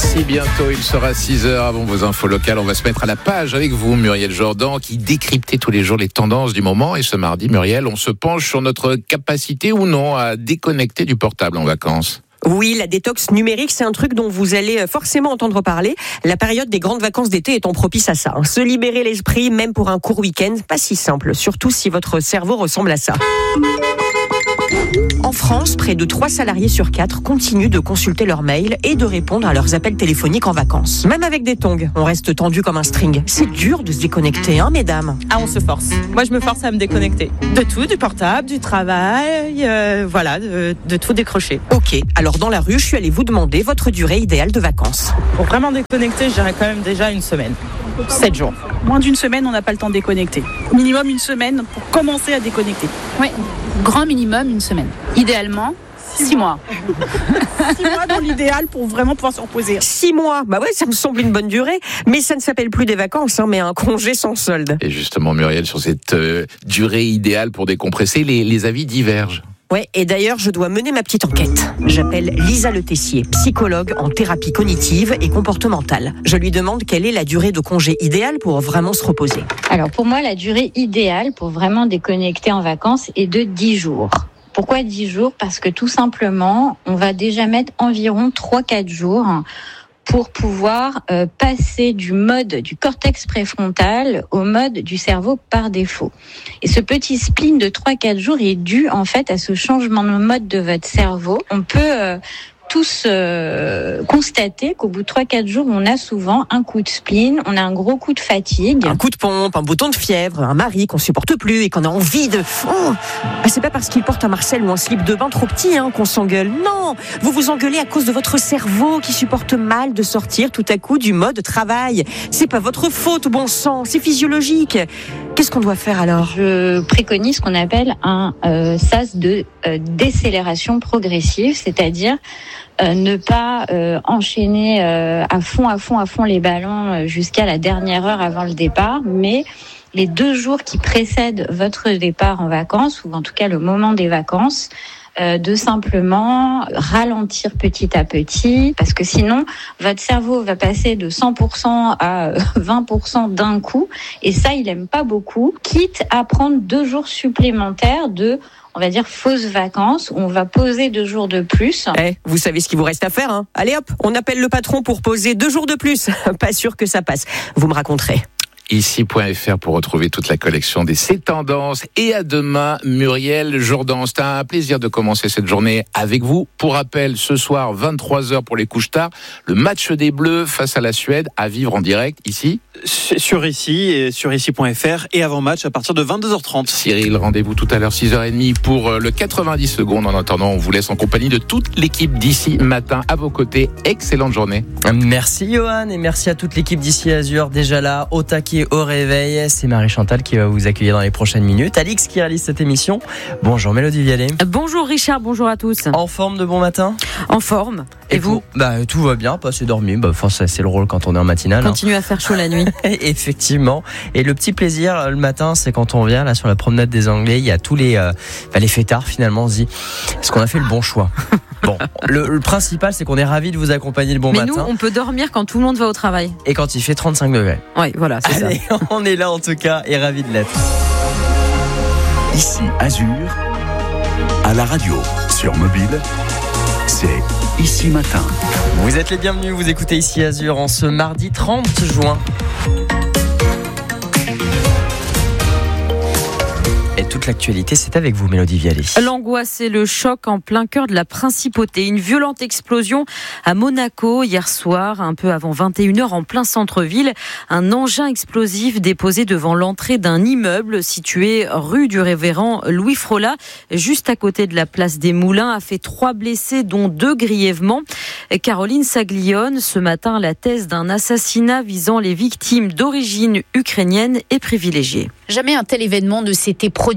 D'ici bientôt, il sera 6h avant vos infos locales. On va se mettre à la page avec vous, Muriel Jourdan, qui décryptait tous les jours les tendances du moment. Et ce mardi, Muriel, on se penche sur notre capacité ou non à déconnecter du portable en vacances. Oui, la détox numérique, c'est un truc dont vous allez forcément entendre parler. La période des grandes vacances d'été étant propice à ça. Se libérer l'esprit, même pour un court week-end, pas si simple. Surtout si votre cerveau ressemble à ça. En France, près de 3 salariés sur 4 continuent de consulter leurs mails et de répondre à leurs appels téléphoniques en vacances. Même avec des tongs, on reste tendu comme un string. C'est dur de se déconnecter, hein, mesdames? Ah, on se force. Moi, je me force à me déconnecter. De tout, du portable, du travail, de tout décrocher. Ok, alors dans la rue, je suis allée vous demander votre durée idéale de vacances. Pour vraiment déconnecter, je dirais quand même déjà une semaine. 7 jours. Moins d'une semaine, on n'a pas le temps de déconnecter. Minimum une semaine pour commencer à déconnecter. Oui, grand minimum une semaine. Idéalement, 6 mois. 6 mois dans l'idéal pour vraiment pouvoir se reposer. 6 mois, bah ouais, ça me semble une bonne durée. Mais ça ne s'appelle plus des vacances, mais un congé sans solde. Et justement, Muriel, sur cette durée idéale pour décompresser, les avis divergent. Ouais, et d'ailleurs, je dois mener ma petite enquête. J'appelle Lisa Le Tessier, psychologue en thérapie cognitive et comportementale. Je lui demande quelle est la durée de congé idéale pour vraiment se reposer. Alors pour moi, la durée idéale pour vraiment déconnecter en vacances est de 10 jours. Pourquoi 10 jours ? Parce que tout simplement, on va déjà mettre environ 3-4 jours pour pouvoir passer du mode du cortex préfrontal au mode du cerveau par défaut. Et ce petit spleen de 3-4 jours est dû en fait à ce changement de mode de votre cerveau. On peut tous constater qu'au bout de 3-4 jours, on a souvent un coup de spleen, on a un gros coup de fatigue. Un coup de pompe, un bouton de fièvre, un mari qu'on supporte plus et qu'on a envie de... c'est pas parce qu'il porte un Marcel ou un slip de bain trop petit qu'on s'engueule. Non, vous vous engueulez à cause de votre cerveau qui supporte mal de sortir tout à coup du mode travail. C'est pas votre faute, bon sang, c'est physiologique. Qu'est-ce qu'on doit faire alors ? Je préconise ce qu'on appelle un sas de décélération progressive, c'est-à-dire ne pas enchaîner à fond les ballons jusqu'à la dernière heure avant le départ, mais les 2 jours qui précèdent votre départ en vacances, ou en tout cas le moment des vacances, de simplement ralentir petit à petit, parce que sinon votre cerveau va passer de 100% à 20% d'un coup, et ça il aime pas beaucoup, quitte à prendre 2 jours supplémentaires de, on va dire, fausses vacances, où on va poser 2 jours de plus. Vous savez ce qu'il vous reste à faire, hein ? Allez hop, on appelle le patron pour poser 2 jours de plus. Pas sûr que ça passe. Vous me raconterez. Ici.fr pour retrouver toute la collection des C'est Tendances. Et à demain, Muriel Jourdan. C'est un plaisir de commencer cette journée avec vous. Pour rappel, ce soir, 23h pour les couches tard, le match des Bleus face à la Suède à vivre en direct ici. Sur ici et sur ici.fr et avant match à partir de 22h30. Cyril, rendez-vous tout à l'heure 6h30 pour le 90 secondes. En attendant, on vous laisse en compagnie de toute l'équipe d'ici matin à vos côtés. Excellente journée. Merci Johan et merci à toute l'équipe d'ici Azur déjà là au taquet au réveil. C'est Marie-Chantal qui va vous accueillir dans les prochaines minutes. Alix qui réalise cette émission. Bonjour Mélodie Vialet. Bonjour Richard, bonjour à tous. En forme de bon matin ? En forme. Et vous ? Tout va bien, pas assez dormi. C'est le rôle quand on est en matinale. Continue à faire chaud la nuit. Effectivement. Et le petit plaisir le matin, c'est quand on vient là sur la promenade des Anglais, il y a tous les fêtards finalement. On se dit, est-ce qu'on a fait le bon choix ? Bon, le principal, c'est qu'on est ravis de vous accompagner le bon matin. Mais nous, on peut dormir quand tout le monde va au travail. Et quand il fait 35 degrés. Oui, voilà, c'est Allez, ça. On est là en tout cas et ravis de l'être. Ici Azur, à la radio, sur mobile, c'est Ici Matin. Vous êtes les bienvenus, vous écoutez Ici Azur en ce mardi 30 juin. Et toute l'actualité, c'est avec vous, Mélodie Vialet. L'angoisse et le choc en plein cœur de la principauté. Une violente explosion à Monaco hier soir, un peu avant 21h, en plein centre-ville. Un engin explosif déposé devant l'entrée d'un immeuble situé rue du Révérend Louis Frola, juste à côté de la place des Moulins, a fait 3 blessés, dont 2 grièvement. Caroline Saglione, ce matin, la thèse d'un assassinat visant les victimes d'origine ukrainienne est privilégiée. Jamais un tel événement ne s'était produit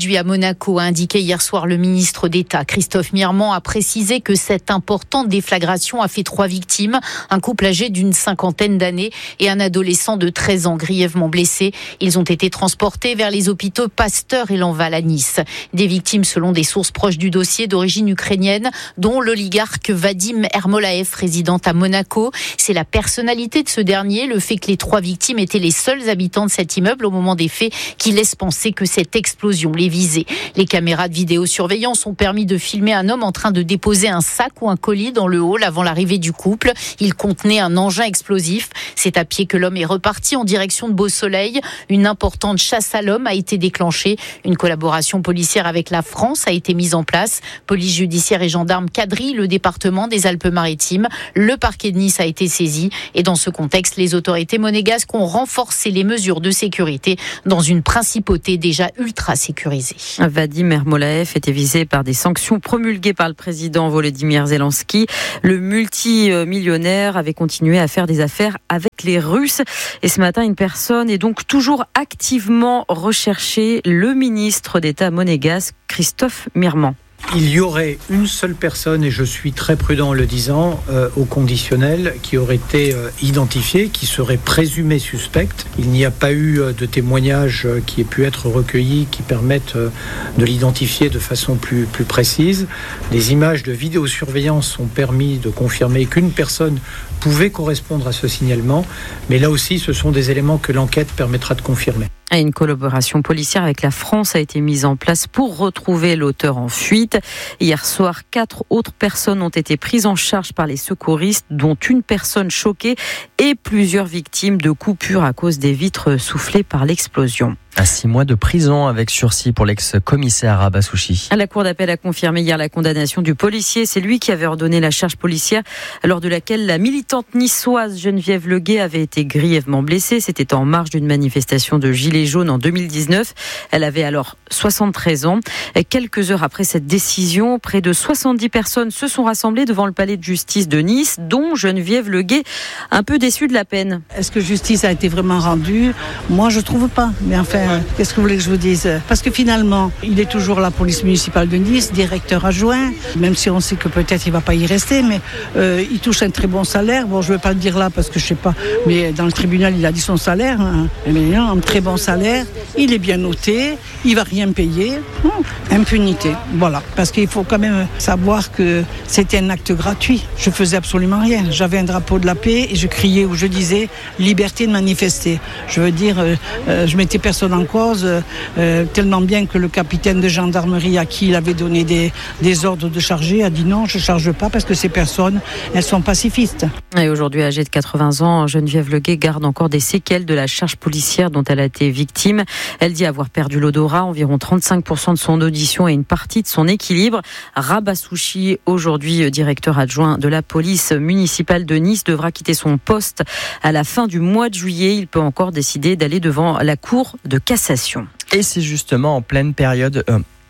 produit à Monaco, a indiqué hier soir le ministre d'État. Christophe Mirmand a précisé que cette importante déflagration a fait 3 victimes, un couple âgé d'une 50aine d'années et un adolescent de 13 ans grièvement blessé. Ils ont été transportés vers les hôpitaux Pasteur et Lanval à Nice. Des victimes selon des sources proches du dossier d'origine ukrainienne, dont l'oligarque Vadim Ermolaev, résident à Monaco. C'est la personnalité de ce dernier, le fait que les 3 victimes étaient les seuls habitants de cet immeuble au moment des faits, qui laisse penser que cette explosion les visait. Les caméras de vidéosurveillance ont permis de filmer un homme en train de déposer un sac ou un colis dans le hall avant l'arrivée du couple. Il contenait un engin explosif. C'est à pied que l'homme est reparti en direction de Beau-Soleil. Une importante chasse à l'homme a été déclenchée. Une collaboration policière avec la France a été mise en place. Police judiciaire et gendarmes quadrillent le département des Alpes-Maritimes. Le parquet de Nice a été saisi. Et dans ce contexte, les autorités monégasques ont renforcé les mesures de sécurité dans une principauté déjà ultra sécurisée. Vadim Ermolaev était visé par des sanctions promulguées par le président Volodymyr Zelensky. Le multimillionnaire avait continué à faire des affaires avec les Russes. Et ce matin, une personne est donc toujours activement recherchée, le ministre d'État monégasque, Christophe Mirmand. Il y aurait une seule personne, et je suis très prudent en le disant, au conditionnel, qui aurait été identifiée, qui serait présumée suspecte. Il n'y a pas eu de témoignages qui aient pu être recueillis qui permettent de l'identifier de façon plus précise. Les images de vidéosurveillance ont permis de confirmer qu'une personne pouvait correspondre à ce signalement, mais là aussi, ce sont des éléments que l'enquête permettra de confirmer. Une collaboration policière avec la France a été mise en place pour retrouver l'auteur en fuite. Hier soir, 4 autres personnes ont été prises en charge par les secouristes, dont une personne choquée et plusieurs victimes de coupures à cause des vitres soufflées par l'explosion. À 6 mois de prison avec sursis pour l'ex-commissaire Rabasouchi. La cour d'appel a confirmé hier la condamnation du policier. C'est lui qui avait ordonné la charge policière lors de laquelle la militante niçoise Geneviève Leguet avait été grièvement blessée. C'était en marge d'une manifestation de Gilets jaunes en 2019. Elle avait alors 73 ans. Et quelques heures après cette décision, près de 70 personnes se sont rassemblées devant le palais de justice de Nice, dont Geneviève Leguet, un peu déçue de la peine. Est-ce que justice a été vraiment rendue ? Moi, je trouve pas. Mais enfin, qu'est-ce que vous voulez que je vous dise ? Parce que finalement, il est toujours la police municipale de Nice, directeur adjoint, même si on sait que peut-être il ne va pas y rester, mais il touche un très bon salaire. Bon, je ne vais pas le dire là parce que je ne sais pas, mais dans le tribunal, il a dit son salaire. Mais un très bon salaire, il est bien noté, il ne va rien payer. Impunité, voilà. Parce qu'il faut quand même savoir que c'était un acte gratuit. Je ne faisais absolument rien. J'avais un drapeau de la paix et je criais ou je disais liberté de manifester. Je veux dire, je mettais personne en cause, tellement bien que le capitaine de gendarmerie à qui il avait donné des ordres de charger a dit non, je ne charge pas parce que ces personnes, elles sont pacifistes. Et aujourd'hui, âgée de 80 ans, Geneviève Leguet garde encore des séquelles de la charge policière dont elle a été victime. Elle dit avoir perdu l'odorat, environ 35% de son audition et une partie de son équilibre. Rabasouchi, aujourd'hui directeur adjoint de la police municipale de Nice, devra quitter son poste à la fin du mois de juillet. Il peut encore décider d'aller devant la cour de cassation. Et c'est justement en pleine période...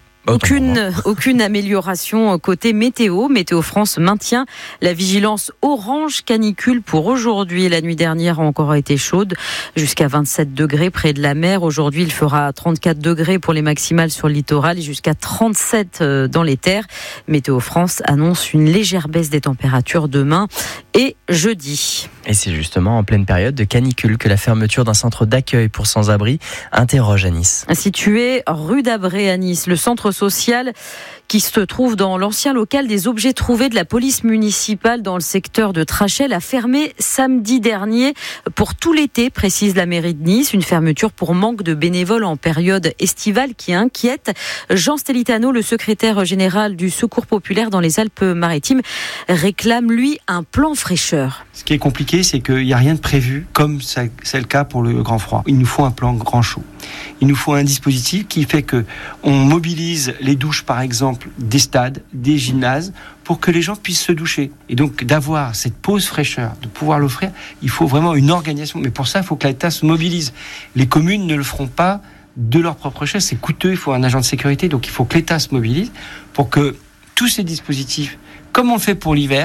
Aucune amélioration côté météo. Météo France maintient la vigilance orange canicule pour aujourd'hui. La nuit dernière a encore été chaude, jusqu'à 27 degrés près de la mer. Aujourd'hui, il fera 34 degrés pour les maximales sur le littoral et jusqu'à 37 dans les terres. Météo France annonce une légère baisse des températures demain et jeudi. Et c'est justement en pleine période de canicule que la fermeture d'un centre d'accueil pour sans-abri interroge à Nice. Situé rue d'Abré à Nice, le centre social qui se trouve dans l'ancien local des objets trouvés de la police municipale dans le secteur de Trachel a fermé samedi dernier pour tout l'été, précise la mairie de Nice. Une fermeture pour manque de bénévoles en période estivale qui inquiète. Jean Stelitano, le secrétaire général du Secours populaire dans les Alpes-Maritimes, réclame lui un plan fraîcheur. Ce qui est compliqué, c'est qu'il n'y a rien de prévu, comme c'est le cas pour le grand froid. Il nous faut un plan grand chaud. Il nous faut un dispositif qui fait que on mobilise les douches, par exemple, des stades, des gymnases, pour que les gens puissent se doucher. Et donc, d'avoir cette pause fraîcheur, de pouvoir l'offrir, il faut vraiment une organisation. Mais pour ça, il faut que l'État se mobilise. Les communes ne le feront pas de leur propre chef. C'est coûteux, il faut un agent de sécurité. Donc, il faut que l'État se mobilise pour que tous ces dispositifs, comme on le fait pour l'hiver,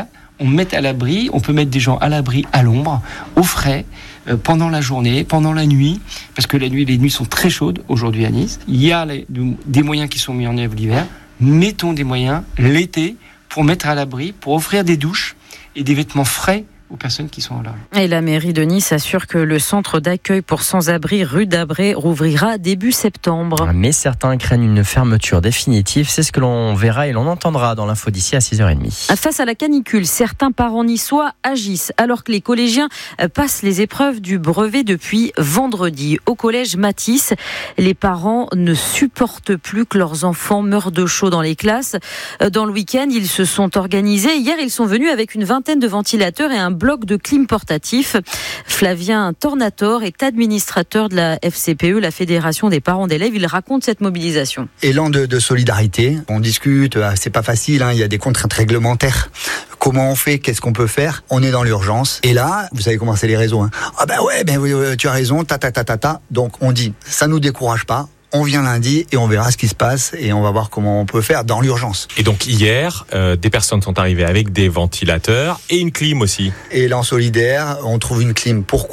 on met à l'abri, on peut mettre des gens à l'abri, à l'ombre, au frais, pendant la journée, pendant la nuit, parce que les nuits sont très chaudes aujourd'hui à Nice. Il y a des moyens qui sont mis en œuvre l'hiver. Mettons des moyens l'été pour mettre à l'abri, pour offrir des douches et des vêtements frais aux personnes qui sont là. Et la mairie de Nice assure que le centre d'accueil pour sans-abri rue d'Abré rouvrira début septembre. Mais certains craignent une fermeture définitive. C'est ce que l'on verra et l'on entendra dans l'info d'ici à 6h30. Face à la canicule, certains parents niçois agissent alors que les collégiens passent les épreuves du brevet depuis vendredi. Au collège Matisse, les parents ne supportent plus que leurs enfants meurent de chaud dans les classes. Dans le week-end, ils se sont organisés. Hier, ils sont venus avec une vingtaine de ventilateurs et un bloc de clim portatif. Flavien Tornator est administrateur de la FCPE, la Fédération des parents d'élèves. Il raconte cette mobilisation. Élan de solidarité. On discute, c'est pas facile, il y a des contraintes réglementaires. Comment on fait? Qu'est-ce qu'on peut faire? On est dans l'urgence. Et là, vous savez comment c'est les réseaux. Ah ben ouais, oui, tu as raison, Donc on dit, ça nous décourage pas. On vient lundi et on verra ce qui se passe et on va voir comment on peut faire dans l'urgence. Et donc hier, des personnes sont arrivées avec des ventilateurs et une clim aussi. Et là en solidaire, on trouve une clim. Pourquoi ?